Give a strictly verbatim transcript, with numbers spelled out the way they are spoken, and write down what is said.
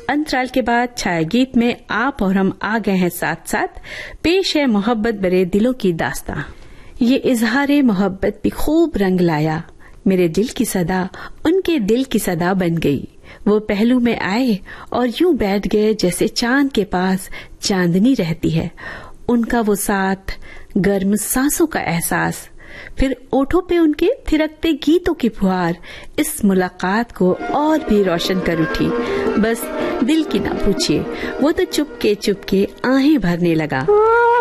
अंतराल के बाद छाया गीत में आप और हम आ गए हैं साथ साथ। पेश है मोहब्बत भरे दिलों की दास्तां। ये इजहारे मोहब्बत भी खूब रंग लाया, मेरे दिल की सदा उनके दिल की सदा बन गई। वो पहलू में आए और यूं बैठ गए जैसे चांद के पास चांदनी रहती है। उनका वो साथ, गर्म सांसों का एहसास, फिर ओठों पे उनके थिरकते गीतों की फुहार इस मुलाकात को और भी रोशन कर उठी। बस दिल की ना पूछिए, वो तो चुपके चुपके आहें भरने लगा।